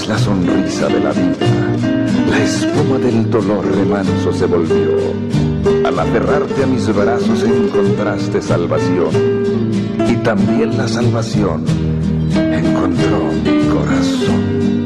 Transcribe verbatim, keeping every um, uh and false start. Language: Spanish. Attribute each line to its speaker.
Speaker 1: es la sonrisa de la vida. La espuma del dolor remanso se volvió. Al aferrarte a mis brazos encontraste salvación. Y también la salvación encontró mi corazón.